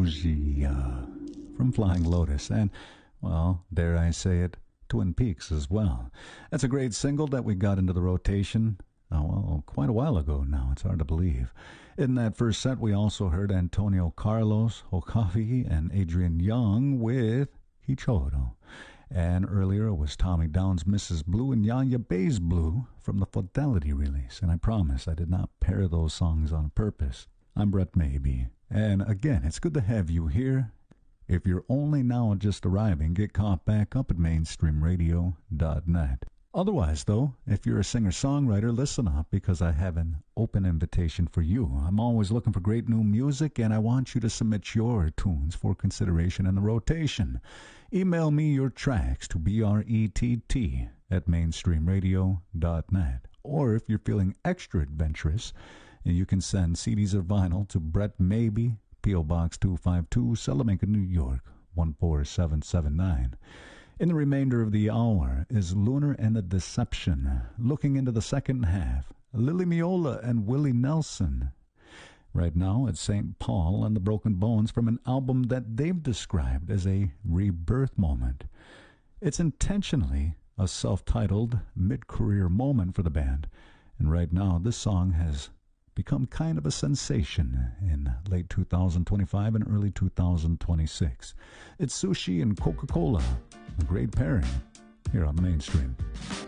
Bougie from Flying Lotus and, well, dare I say it, Twin Peaks as well. That's a great single that we got into the rotation, quite a while ago now. It's hard to believe. In that first set, we also heard Antonio Carlos, Okafi, and Adrian Young with Hichoro. And earlier it was Tommy Down's Mrs. Blue and Yanya Bay's Blue from the Fidelity release. And I promise I did not pair those songs on purpose. I'm Brett Maybe. And again, it's good to have you here. If you're only now just arriving, get caught back up at mainstreamradio.net. Otherwise, though, if you're a singer-songwriter, listen up because I have an open invitation for you. I'm always looking for great new music, and I want you to submit your tunes for consideration in the rotation. Email me your tracks to brett@mainstreamradio.net. Or if you're feeling extra adventurous, you can send CDs or vinyl to Brett Maybe, P.O. Box 252, Salamanca, New York, 14779. In the remainder of the hour is Lunar and the Deception, looking into the second half, Lily Miola and Willie Nelson. Right now it's St. Paul and the Broken Bones from an album that they've described as a rebirth moment. It's intentionally a self-titled mid-career moment for the band, and right now this song has become kind of a sensation in late 2025 and early 2026. It's Sushi and Coca-Cola, a great pairing here on the Mainstream.